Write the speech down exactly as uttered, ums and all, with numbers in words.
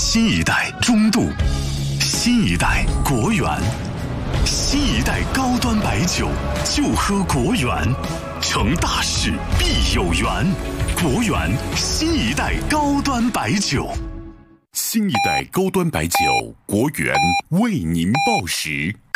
新一代中度，新一代国源，新一代高端白酒，就喝国源，成大事必有缘。国源新一代高端白酒， 新一代高端白酒，国源为您报时。